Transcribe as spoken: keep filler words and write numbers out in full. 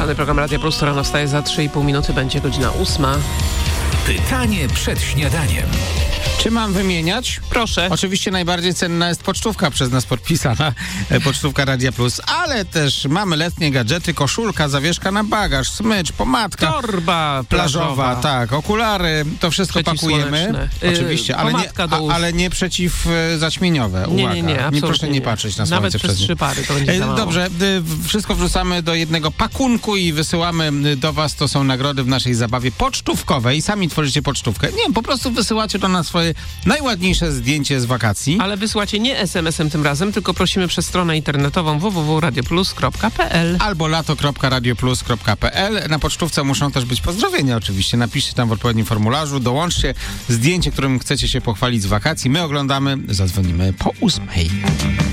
Poranny program Radia Plus, to rano wstaje za trzy i pół minuty, będzie godzina ósma. Pytanie przed śniadaniem. Czy mam wymieniać? Proszę. Oczywiście najbardziej cenna jest pocztówka przez nas podpisana, pocztówka Radia Plus, ale też mamy letnie gadżety, koszulka, zawieszka na bagaż, smycz, pomadka. Torba plażowa. plażowa. Tak, okulary, to wszystko pakujemy. Yy, Oczywiście, ale nie, do a, ale nie przeciwzaćmieniowe. Uwaga, nie, nie, nie, nie proszę nie patrzeć na słońce. Nawet przez trzy pary to będzie za mało. Dobrze, wszystko wrzucamy do jednego pakunku i wysyłamy do was, to są nagrody w naszej zabawie pocztówkowej. Sami tworzycie pocztówkę. Nie wiem, po prostu wysyłacie do nas swoje najładniejsze zdjęcie z wakacji. Ale wysyłacie nie es em esem tym razem, tylko prosimy przez stronę internetową w w w kropka radioplus kropka p l albo lato kropka radioplus kropka p l. Na pocztówce muszą też być pozdrowienia oczywiście. Napiszcie tam w odpowiednim formularzu, dołączcie zdjęcie, którym chcecie się pochwalić z wakacji. My oglądamy, zadzwonimy po ósmej.